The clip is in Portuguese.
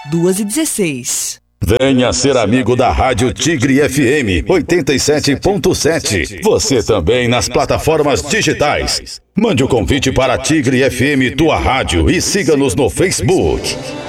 2h16. Venha ser amigo da Rádio Tigre FM 87.7. Você também nas plataformas digitais. Mande o convite para Tigre FM, tua rádio, e siga-nos no Facebook.